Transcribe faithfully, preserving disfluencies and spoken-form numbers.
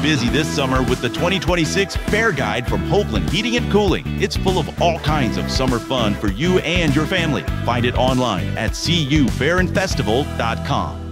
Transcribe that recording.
busy this summer with the twenty twenty-six Fair Guide from Hoagland Heating and Cooling. It's full of all kinds of summer fun for you and your family. Find it online at c u fair and festival dot com.